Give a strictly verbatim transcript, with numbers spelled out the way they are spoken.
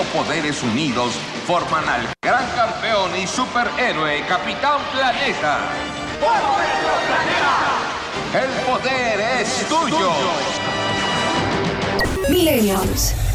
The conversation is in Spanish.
cuatro poderes unidos forman al gran campeón y superhéroe Capitán Planeta. ¡Por nuestro planeta! El poder es tuyo. Millennials.